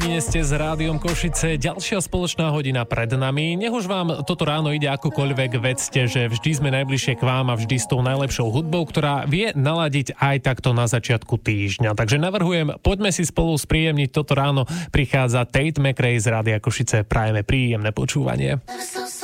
Dnes ste s Rádiom Košice, ďalšia spoločná hodina pred nami. Nech už vám toto ráno ide akokoľvek, vedzte, že vždy sme najbližšie k vám a vždy s tou najlepšou hudbou, ktorá vie naladiť aj takto na začiatku týždňa. Takže navrhujem, poďme si spolu spríjemniť toto ráno. Prichádza Tate McRae z Rádia Košice. Prajeme príjemné počúvanie.